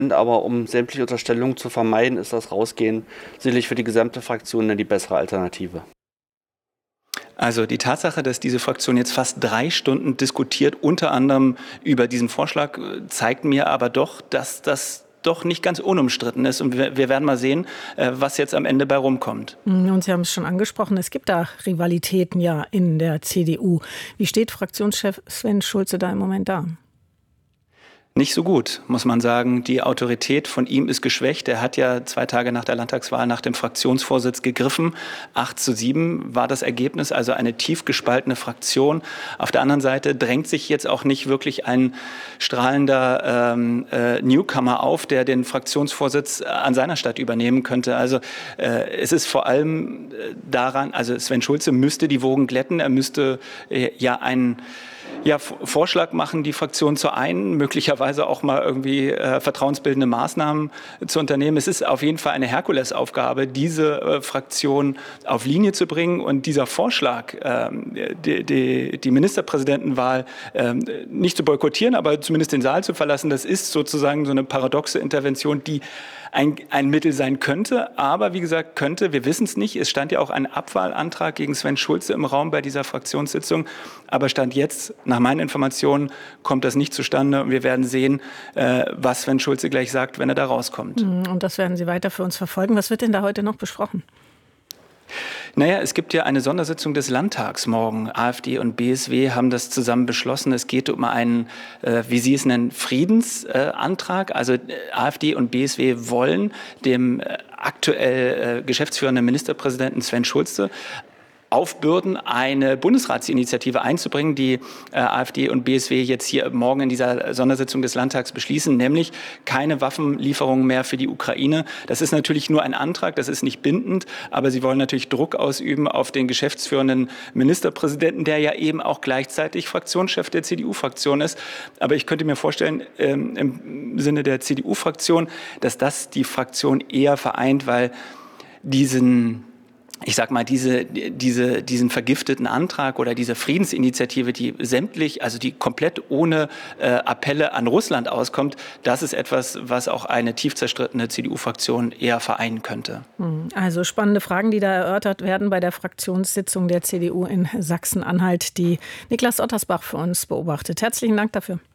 Aber um sämtliche Unterstellungen zu vermeiden, ist das Rausgehen sicherlich für die gesamte Fraktion die bessere Alternative. Also die Tatsache, dass diese Fraktion jetzt fast 3 Stunden diskutiert, unter anderem über diesen Vorschlag, zeigt mir aber doch, dass das doch nicht ganz unumstritten ist. Und wir werden mal sehen, was jetzt am Ende bei rumkommt. Und Sie haben es schon angesprochen, es gibt da Rivalitäten ja in der CDU. Wie steht Fraktionschef Sven Schulze da im Moment da? Nicht so gut, muss man sagen. Die Autorität von ihm ist geschwächt. Er hat ja 2 Tage nach der Landtagswahl nach dem Fraktionsvorsitz gegriffen. 8:7 war das Ergebnis, also eine tief gespaltene Fraktion. Auf der anderen Seite drängt sich jetzt auch nicht wirklich ein strahlender Newcomer auf, der den Fraktionsvorsitz an seiner Stadt übernehmen könnte. Also es ist vor allem daran, also Sven Schulze müsste die Wogen glätten. Er müsste einen Vorschlag machen, die Fraktion zu einen, möglicherweise auch mal irgendwie vertrauensbildende Maßnahmen zu unternehmen. Es ist auf jeden Fall eine Herkulesaufgabe, diese Fraktion auf Linie zu bringen. Und dieser Vorschlag, die Ministerpräsidentenwahl nicht zu boykottieren, aber zumindest den Saal zu verlassen, das ist sozusagen so eine paradoxe Intervention, die ein Mittel sein könnte. Aber wie gesagt, wir wissen es nicht. Es stand ja auch ein Abwahlantrag gegen Sven Schulze im Raum bei dieser Fraktionssitzung. Aber Stand jetzt, nach meinen Informationen, kommt das nicht zustande. Und wir werden sehen, was Sven Schulze gleich sagt, wenn er da rauskommt. Und das werden Sie weiter für uns verfolgen. Was wird denn da heute noch besprochen? Naja, es gibt ja eine Sondersitzung des Landtags morgen. AfD und BSW haben das zusammen beschlossen. Es geht um einen, wie Sie es nennen, Friedensantrag. Also AfD und BSW wollen dem aktuell geschäftsführenden Ministerpräsidenten Sven Schulze aufbürden, eine Bundesratsinitiative einzubringen, die AfD und BSW jetzt hier morgen in dieser Sondersitzung des Landtags beschließen, nämlich keine Waffenlieferungen mehr für die Ukraine. Das ist natürlich nur ein Antrag, das ist nicht bindend, aber sie wollen natürlich Druck ausüben auf den geschäftsführenden Ministerpräsidenten, der ja eben auch gleichzeitig Fraktionschef der CDU-Fraktion ist. Aber ich könnte mir vorstellen, im Sinne der CDU-Fraktion, dass das die Fraktion eher vereint, weil diesen vergifteten Antrag oder diese Friedensinitiative, die die komplett ohne Appelle an Russland auskommt, das ist etwas, was auch eine tief zerstrittene CDU-Fraktion eher vereinen könnte. Also spannende Fragen, die da erörtert werden bei der Fraktionssitzung der CDU in Sachsen-Anhalt, die Niklas Ottersbach für uns beobachtet. Herzlichen Dank dafür.